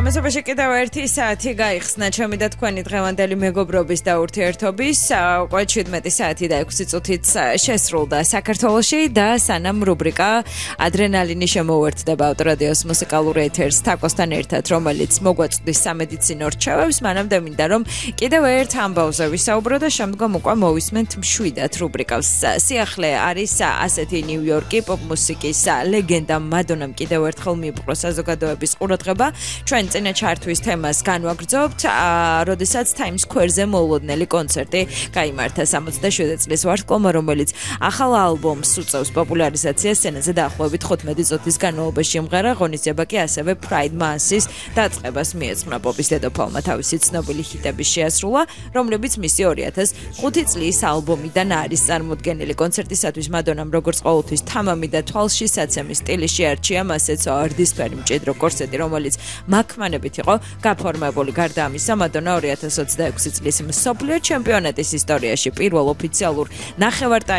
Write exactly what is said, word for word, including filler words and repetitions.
გამოსობაში კიდევ ერთი საათი გაიხსნა ჩემი და თქვენი დღევანდელი მეგობრობის და ურთიერთობის უკვე შვიდმეტი საათი და ექვსი წუთით შესრულდა საქართველოში და სანამ რუბრიკა ადრენალინი შემოუერთდება ავტორადიოს მუსიკალურ ეთერს თაკოსთან ერთად, რომელიც მოგვაწვდის სამედიცინო რჩევებს, მანამდე მინდა რომ კიდევ ერთ ამბავზე ვისაუბრო და შემდგომ უკვე მოვისმენთ მშვიდად რუბრიკას. სიახლე არის ასეთი ნიუ-იორკი პოპ მუსიკის ლეგენდა მადონამ კიდევ ერთხელ მიიპყრო საზოგადოების ყურადღება. ჩვენ წინა ჩართვის თემას განვაგრძობთ, როდესაც Times Square-ზე მოულოდნელი კონცერტი გაიმართა სამოცდაშვიდ წლის ვარსკვლავმა, რომელიც ახალ ალბომს უწევს პოპულარიზაციას სცენაზე დაახლოებით თხუთმეტი წუთის განმავლობაში იმღერა. ღონისძიება კი ასევე Pride Month-ის დაწყებას მიეძღვნა. პოპის დედოფალმა თავისი ცნობილი ჰიტების შეასრულა, რომლებიც მისი ორი ათას ხუთი წლის ალბომიდან არის წარმოდგენილი. კონცერტისათვის მადონამ როგორც ყოველთვის თამამი და თვალში საცემი სტილიში არჩია მასეც ვარდისფერი მჭიდრო კორსეტი, რომელიც მაქმანებით იყო გაფორმებული. გარდა ამისა, მადონა ორი ათას ოცდაექვსი წლის მსოფლიო ჩემპიონატის ისტორიაში პირველ ოფიციალურ ნახევარ